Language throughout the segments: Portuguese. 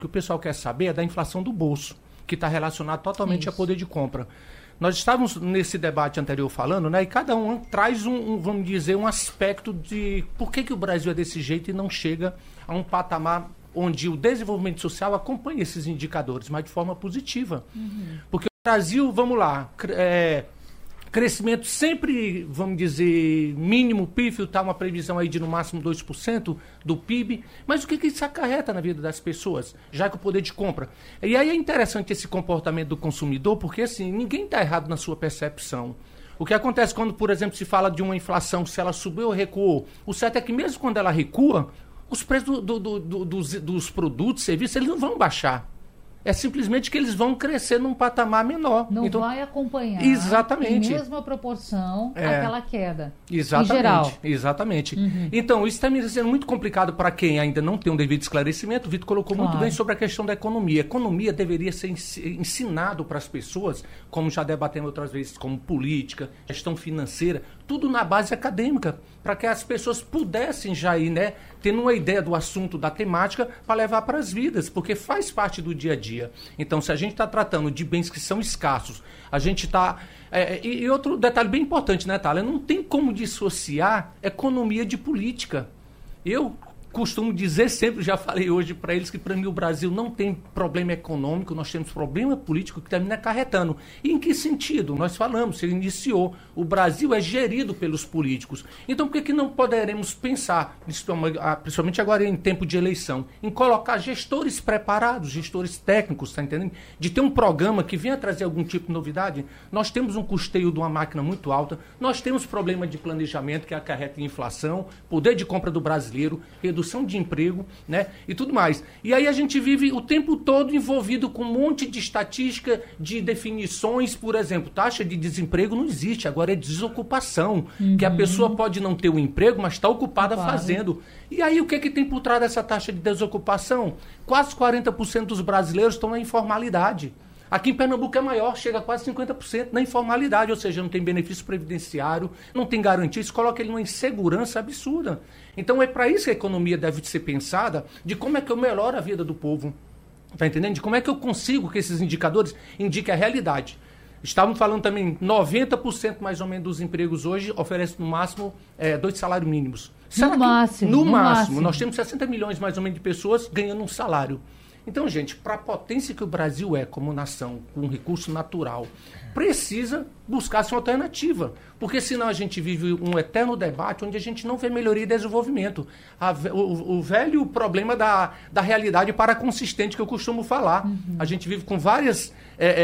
que o pessoal quer saber é da inflação do bolso, que está relacionado totalmente a poder de compra. Nós estávamos nesse debate anterior falando, né? E cada um traz vamos dizer, um aspecto de por que o Brasil é desse jeito e não chega a um patamar onde o desenvolvimento social acompanha esses indicadores, mas de forma positiva. Porque o Brasil, vamos lá, crescimento sempre, vamos dizer, mínimo, pífio, tá uma previsão aí de no máximo 2% do PIB, mas o que isso acarreta na vida das pessoas, já que o poder de compra? E aí é interessante esse comportamento do consumidor, porque assim, ninguém está errado na sua percepção. O que acontece quando, por exemplo, se fala de uma inflação, se ela subiu ou recuou, o certo é que mesmo quando ela recua, os preços dos produtos, serviços, eles não vão baixar. É simplesmente que eles vão crescer num patamar menor. Não então, vai acompanhar exatamente. Em mesma proporção aquela queda. Exatamente. Em geral. Exatamente. Então, isso está me sendo muito complicado para quem ainda não tem um devido esclarecimento. O Vitor colocou muito bem sobre a questão da economia. A economia deveria ser ensinado para as pessoas, como já debatemos outras vezes, como política, gestão financeira, tudo na base acadêmica, para que as pessoas pudessem já ir, né, tendo uma ideia do assunto, da temática, para levar para as vidas, porque faz parte do dia a dia. Então, se a gente está tratando de bens que são escassos, a gente está... E outro detalhe bem importante, né, Thalia? Não tem como dissociar economia de política. Eu costumo dizer sempre, já falei hoje para eles, que para mim o Brasil não tem problema econômico, nós temos problema político que termina acarretando. E em que sentido? Nós falamos, você iniciou, o Brasil é gerido pelos políticos. Então por que não poderemos pensar, principalmente agora em tempo de eleição, em colocar gestores preparados, gestores técnicos, tá entendendo? De ter um programa que venha trazer algum tipo de novidade. Nós temos um custeio de uma máquina muito alta, nós temos problema de planejamento que acarreta em inflação, poder de compra do brasileiro, redução de emprego, né, e tudo mais. E aí a gente vive o tempo todo envolvido com um monte de estatística, de definições, por exemplo, taxa de desemprego não existe, agora é desocupação, que a pessoa pode não ter o emprego, mas está ocupada fazendo. E aí o que tem por trás dessa taxa de desocupação? Quase 40% dos brasileiros estão na informalidade. Aqui em Pernambuco é maior, chega a quase 50% na informalidade, ou seja, não tem benefício previdenciário, não tem garantia, isso coloca ele numa insegurança absurda. Então é para isso que a economia deve ser pensada, de como é que eu melhoro a vida do povo, tá entendendo? De como é que eu consigo que esses indicadores indiquem a realidade. Estávamos falando também, 90% mais ou menos dos empregos hoje oferecem no máximo 2 salários mínimos. No máximo. Nós temos 60 milhões mais ou menos de pessoas ganhando um salário. Então, gente, para a potência que o Brasil é como nação, com um recurso natural, precisa buscar-se uma alternativa. Porque senão a gente vive um eterno debate onde a gente não vê melhoria e desenvolvimento. O velho problema da realidade paraconsistente que eu costumo falar. A gente vive com várias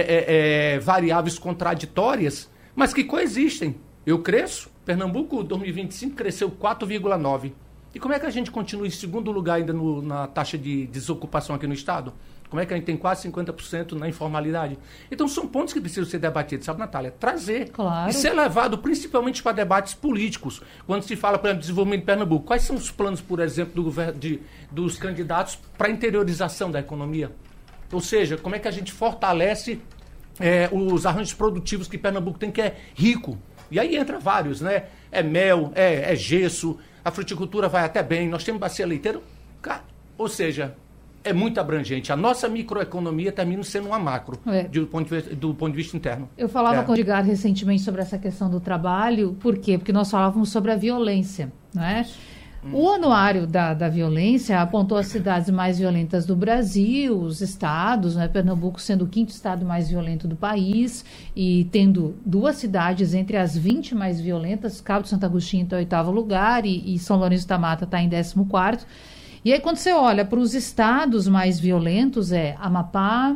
variáveis contraditórias, mas que coexistem. Eu cresço, Pernambuco 2025 cresceu 4,9%. E como é que a gente continua em segundo lugar ainda na taxa de desocupação aqui no Estado? Como é que a gente tem quase 50% na informalidade? Então são pontos que precisam ser debatidos, sabe, Natália? Trazer e ser levado principalmente para debates políticos. Quando se fala, por exemplo, de desenvolvimento de Pernambuco, quais são os planos, por exemplo, do governo, dos candidatos para a interiorização da economia? Ou seja, como é que a gente fortalece os arranjos produtivos que Pernambuco tem, que é rico? E aí entra vários, né? É mel, é gesso, a fruticultura vai até bem, nós temos bacia leiteira, ou seja, é muito abrangente. A nossa microeconomia termina sendo uma macro, do ponto de vista interno. Eu falava com o Edgar recentemente sobre essa questão do trabalho, por quê? Porque nós falávamos sobre a violência, não é? O anuário da violência apontou as cidades mais violentas do Brasil, os estados, né? Pernambuco sendo o 5º estado mais violento do país e tendo 2 cidades entre as 20 mais violentas. Cabo de Santo Agostinho está em 8º lugar e São Lourenço da Mata está em 14º. E aí quando você olha para os estados mais violentos, Amapá,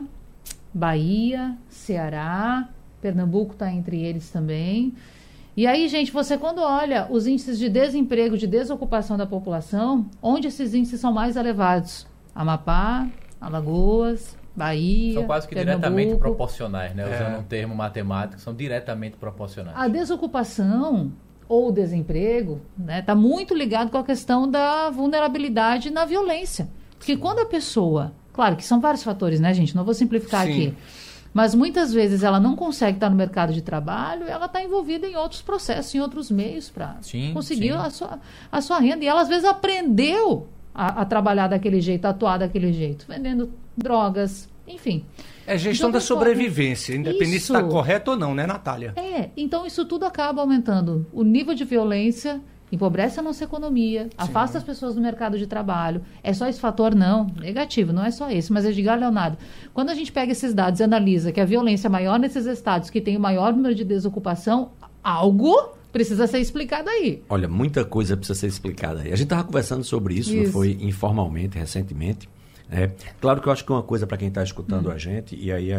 Bahia, Ceará, Pernambuco está entre eles também. E aí, gente, você quando olha os índices de desemprego, de desocupação da população, onde esses índices são mais elevados? Amapá, Alagoas, Bahia, são quase que Pernambuco. Diretamente proporcionais, né? Usando um termo matemático, são diretamente proporcionais. A desocupação ou o desemprego, né, está muito ligado com a questão da vulnerabilidade na violência. Porque quando a pessoa... Claro que são vários fatores, né, gente? Não vou simplificar aqui. Mas muitas vezes ela não consegue estar no mercado de trabalho, ela está envolvida em outros processos, em outros meios para conseguir a sua renda. E ela às vezes aprendeu a trabalhar daquele jeito, a atuar daquele jeito, vendendo drogas, enfim. É gestão da sobrevivência, independente se está correto ou não, né, Natália? Então isso tudo acaba aumentando o nível de violência, empobrece a nossa economia, afasta as pessoas do mercado de trabalho. É só esse fator? Não, negativo, não é só esse. Mas, Edgar, Leonardo, quando a gente pega esses dados e analisa que a violência é maior nesses estados que tem o maior número de desocupação, algo precisa ser explicado aí. Olha, muita coisa precisa ser explicada aí. A gente estava conversando sobre isso, não foi informalmente, recentemente. Claro que eu acho que uma coisa para quem está escutando a gente, e aí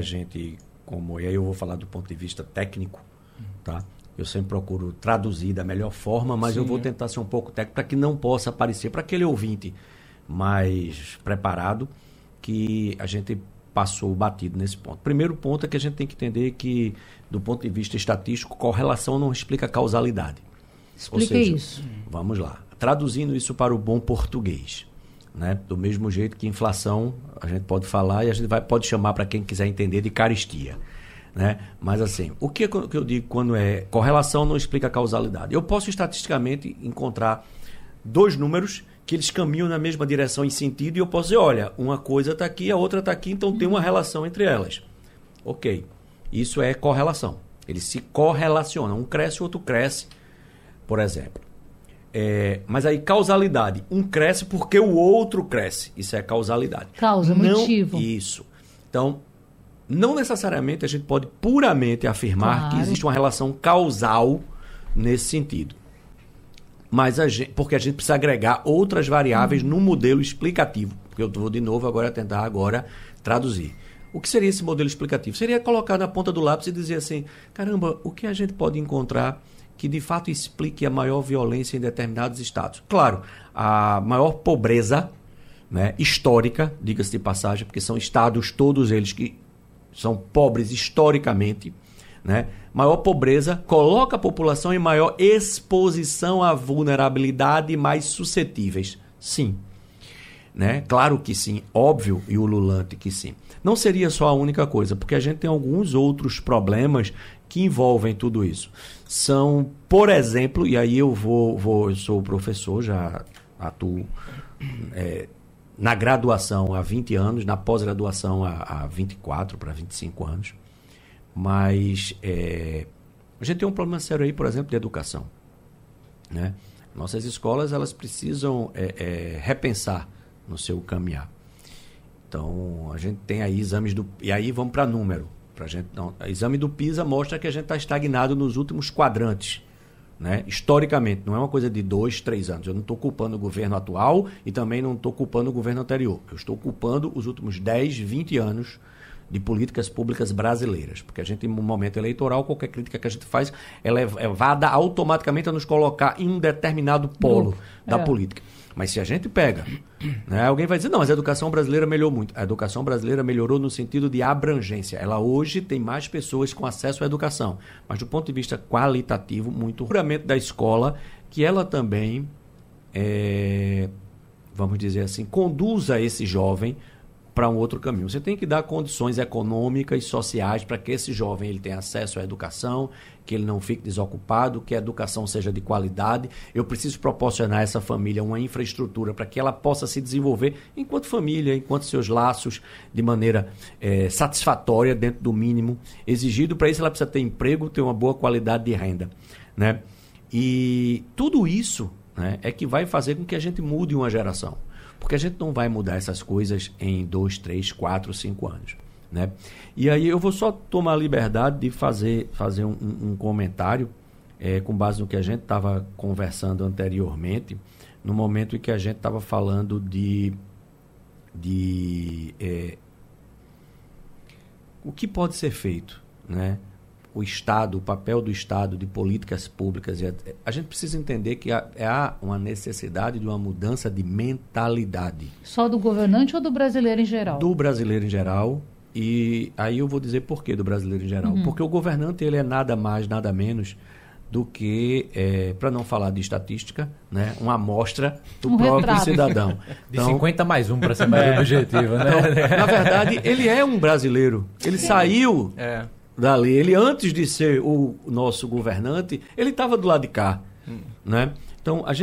eu vou falar do ponto de vista técnico, tá? Eu sempre procuro traduzir da melhor forma, mas eu vou tentar ser um pouco técnico para que não possa parecer para aquele ouvinte mais preparado que a gente passou batido nesse ponto. Primeiro ponto é que a gente tem que entender que, do ponto de vista estatístico, correlação não explica causalidade. Explica isso. Vamos lá. Traduzindo isso para o bom português, né? Do mesmo jeito que inflação, a gente pode falar e a gente pode chamar, para quem quiser entender, de carestia. Né? Mas assim, o que eu digo quando é correlação não explica causalidade? Eu posso estatisticamente encontrar dois números que eles caminham na mesma direção em sentido e eu posso dizer, olha, uma coisa está aqui, a outra está aqui, então tem uma relação entre elas. Ok, isso é correlação. Eles se correlacionam, um cresce, o outro cresce, por exemplo. Mas aí causalidade, um cresce porque o outro cresce, isso é causalidade. Causa, motivo. Isso. Então, não necessariamente a gente pode puramente afirmar que existe uma relação causal nesse sentido. Mas porque a gente precisa agregar outras variáveis no modelo explicativo. Porque eu vou de novo tentar traduzir. O que seria esse modelo explicativo? Seria colocar na ponta do lápis e dizer assim, caramba, o que a gente pode encontrar que de fato explique a maior violência em determinados estados? Claro, a maior pobreza, né, histórica, diga-se de passagem, porque são estados todos eles que são pobres historicamente, né? Maior pobreza coloca a população em maior exposição à vulnerabilidade, mais suscetíveis. Sim. Né? Claro que sim, óbvio e ululante que sim. Não seria só a única coisa, porque a gente tem alguns outros problemas que envolvem tudo isso. São, por exemplo, e aí eu sou professor, já atuo na graduação há 20 anos, na pós-graduação há 24 para 25 anos. Mas a gente tem um problema sério aí, por exemplo, de educação. Né? Nossas escolas elas precisam repensar no seu caminhar. Então, a gente tem aí exames do... E aí vamos para número. O exame do PISA mostra que a gente está estagnado nos últimos quadrantes. Né? Historicamente, não é uma coisa de 2, 3 anos. Eu não estou culpando o governo atual e também não estou culpando o governo anterior. Eu estou culpando os últimos 10, 20 anos de políticas públicas brasileiras. Porque a gente, em um momento eleitoral, qualquer crítica que a gente faz, ela é levada automaticamente a nos colocar em um determinado polo da política. Mas se a gente pega, né, alguém vai dizer, não, mas a educação brasileira melhorou muito. A educação brasileira melhorou no sentido de abrangência. Ela hoje tem mais pessoas com acesso à educação. Mas do ponto de vista qualitativo, muito puramente da escola, que ela também, vamos dizer assim, conduza esse jovem para um outro caminho. Você tem que dar condições econômicas e sociais para que esse jovem ele tenha acesso à educação, que ele não fique desocupado, que a educação seja de qualidade. Eu preciso proporcionar a essa família uma infraestrutura para que ela possa se desenvolver enquanto família, enquanto seus laços, de maneira satisfatória, dentro do mínimo exigido. Para isso ela precisa ter emprego, ter uma boa qualidade de renda. Né? E tudo isso, né, é que vai fazer com que a gente mude uma geração. Porque a gente não vai mudar essas coisas em 2, 3, 4, 5 anos. Né? E aí eu vou só tomar a liberdade de fazer um comentário com base no que a gente estava conversando anteriormente, no momento em que a gente estava falando de o que pode ser feito, né? O Estado, o papel do Estado, de políticas públicas. A gente precisa entender que há uma necessidade de uma mudança de mentalidade. Só do governante ou do brasileiro em geral? Do brasileiro em geral. E aí eu vou dizer por que do brasileiro em geral. Porque o governante ele é nada mais, nada menos do que, para não falar de estatística, né, uma amostra do próprio retrato. Cidadão. Então, de 50 mais 1 para ser mais objetivo. Né? Então, na verdade, ele é um brasileiro. Ele saiu... dali. Ele, antes de ser o nosso governante, ele estava do lado de cá. Né? Então, a gente